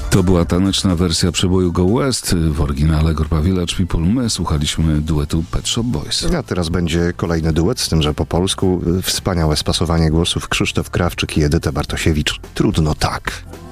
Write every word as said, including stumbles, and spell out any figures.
To była taneczna wersja przeboju Go West. W oryginale Grupa Village People. My słuchaliśmy duetu Pet Shop Boys. A teraz będzie kolejny duet, z tym, że po polsku. Wspaniałe spasowanie głosów Krzysztof Krawczyk i Edyta Bartosiewicz. Trudno tak.